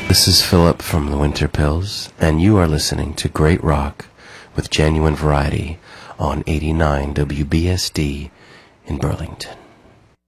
This is Philip from the Winter Pills, and you are listening to Great Rock with Genuine Variety on 89 WBSD in Burlington.